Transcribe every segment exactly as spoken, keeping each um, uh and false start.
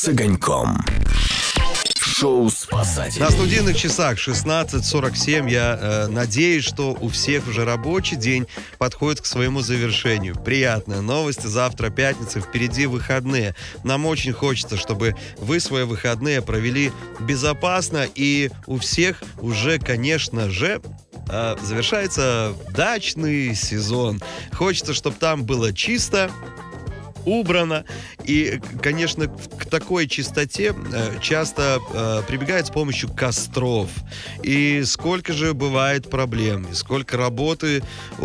с огоньком. Шоу «Спасатель». На студийных часах шестнадцать сорок семь. Я э, надеюсь, что у всех уже рабочий день подходит к своему завершению. Приятная новость. Завтра пятница, впереди выходные. Нам очень хочется, чтобы вы свои выходные провели безопасно. И у всех уже, конечно же, э, завершается дачный сезон. Хочется, чтобы там было чисто, убрано. И, конечно, к такой чистоте э, часто э, прибегают с помощью костров. И сколько же бывает проблем, и сколько работы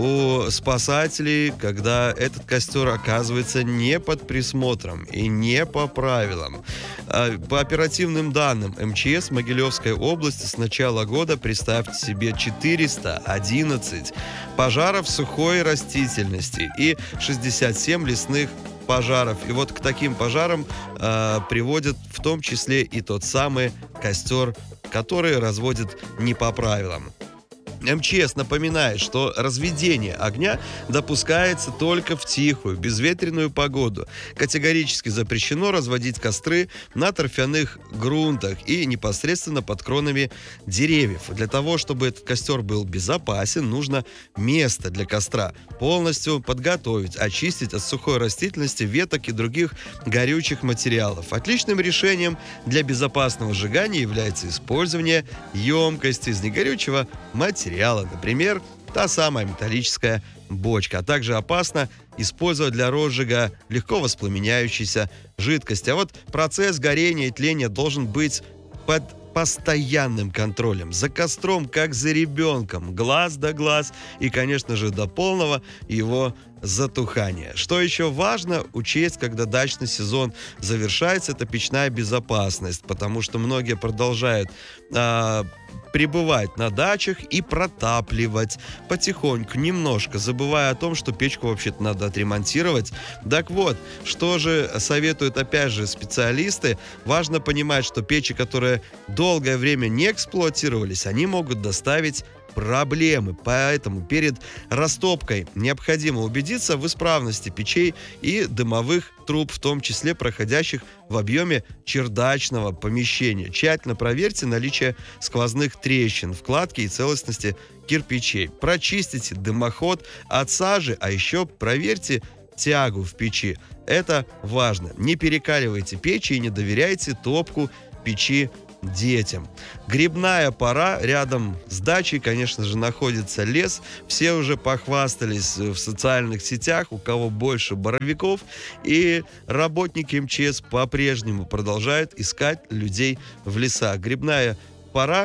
у спасателей, когда этот костер оказывается не под присмотром и не по правилам. Э, по оперативным данным эм че эс Могилевской области с начала года, представьте себе, четыреста одиннадцать пожаров сухой растительности и шестьдесят семь лесных пожаров. И вот к таким пожарам э, приводит в том числе и тот самый костер, который разводят не по правилам. эм че эс напоминает, что разведение огня допускается только в тихую, безветренную погоду. Категорически запрещено разводить костры на торфяных грунтах и непосредственно под кронами деревьев. Для того, чтобы этот костер был безопасен, нужно место для костра полностью подготовить, очистить от сухой растительности, веток и других горючих материалов. Отличным решением для безопасного сжигания является использование емкости из негорючего материала. Например, та самая металлическая бочка. А также опасно использовать для розжига легко воспламеняющиеся жидкости. А вот процесс горения и тления должен быть под постоянным контролем. За костром, как за ребенком. Глаз да глаз. И, конечно же, до полного его затухания. Что еще важно учесть, когда дачный сезон завершается, это печная безопасность, потому что многие продолжают э, пребывать на дачах и протапливать потихоньку, немножко, забывая о том, что печку вообще-то надо отремонтировать. Так вот, что же советуют опять же специалисты? Важно понимать, что печи, которые долгое время не эксплуатировались, они могут доставить проблемы. Поэтому перед растопкой необходимо убедиться в исправности печей и дымовых труб, в том числе проходящих в объеме чердачного помещения. Тщательно проверьте наличие сквозных трещин, вкладки и целостности кирпичей. Прочистите дымоход от сажи, а еще проверьте тягу в печи. Это важно. Не перекаливайте печи и не доверяйте топку печи детям. Грибная пора. Рядом с дачей, конечно же, находится лес. Все уже похвастались в социальных сетях, у кого больше боровиков. И работники эм че эс по-прежнему продолжают искать людей в лесах. Грибная пора,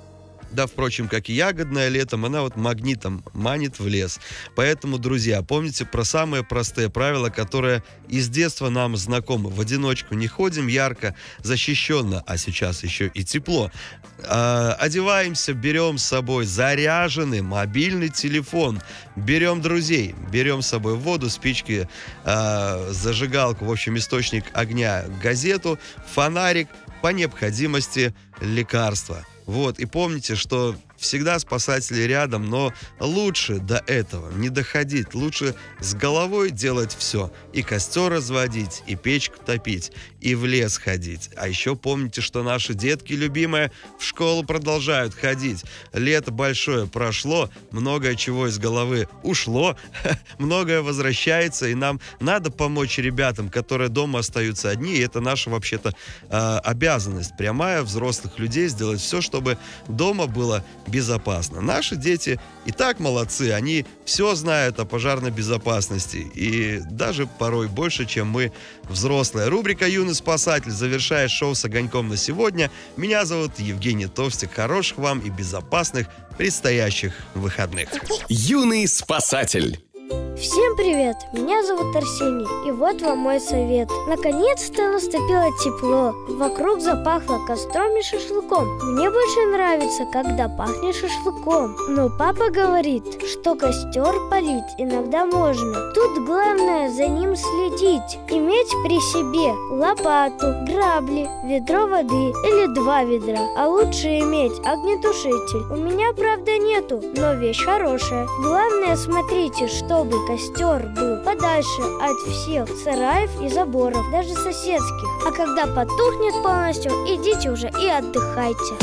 да, впрочем, как и ягодная летом, она вот магнитом манит в лес. Поэтому, друзья, помните про самые простые правила, которые из детства нам знакомы. В одиночку не ходим ярко, защищенно, а сейчас еще и тепло. Э, одеваемся, берем с собой заряженный мобильный телефон, берем друзей, берем с собой воду, спички, э, зажигалку, в общем, источник огня, газету, фонарик, по необходимости лекарства. Вот, и помните, что всегда спасатели рядом, но лучше до этого не доходить, лучше с головой делать все. И костер разводить, и печку топить, и в лес ходить. А еще помните, что наши детки любимые в школу продолжают ходить. Лето большое прошло, многое чего из головы ушло, многое возвращается, и нам надо помочь ребятам, которые дома остаются одни, и это наша вообще-то э, обязанность прямая взрослых людей сделать все, чтобы дома было безопасно. Наши дети и так молодцы, они все знают о пожарной безопасности, и даже порой больше, чем мы, взрослые. Рубрика «Юный спасатель» завершает шоу с огоньком на сегодня. Меня зовут Евгений Товстик. Хороших вам и безопасных предстоящих выходных. Юный спасатель. Всем привет! Меня зовут Арсений, и вот вам мой совет. Наконец-то наступило тепло, вокруг запахло костром и шашлыком. Мне больше нравится, когда пахнет шашлыком. Но папа говорит, что костер полить иногда можно. Тут главное за ним следить. Иметь при себе лопату, грабли, ведро воды или два ведра. А лучше иметь огнетушитель. У меня, правда, нету, но вещь хорошая. Главное, смотрите, чтобы костер был подальше от всех сараев и заборов, даже соседских. А когда потухнет полностью, идите уже и отдыхайте.